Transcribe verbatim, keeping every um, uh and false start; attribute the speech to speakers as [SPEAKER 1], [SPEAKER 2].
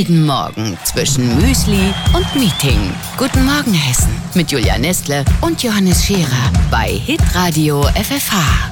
[SPEAKER 1] Jeden Morgen zwischen Müsli und Meeting. Guten Morgen Hessen mit Julia Nestle und Johannes Scherer bei Hitradio F F H.